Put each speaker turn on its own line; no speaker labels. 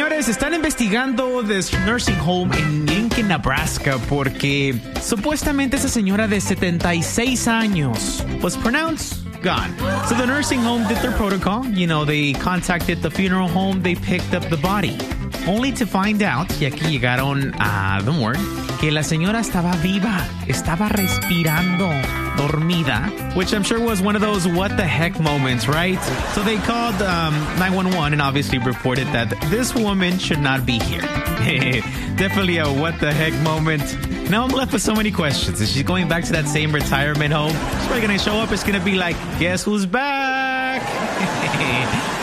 Señores, están investigando this nursing home en Lincoln, Nebraska, porque supuestamente esa señora de 76 años was pronounced gone. So the nursing home did their protocol. You know, they contacted the funeral home. They picked up the body. Only to find out, y aquí llegaron a the morgue, que la señora estaba viva, estaba respirando, dormida, which I'm sure was one of those what the heck moments, right? So they called 911 and obviously reported that this woman should not be here. Definitely a what the heck moment. Now I'm left with so many questions. Is she going back to that same retirement home? She's probably going to show up. It's going to be like, guess who's back?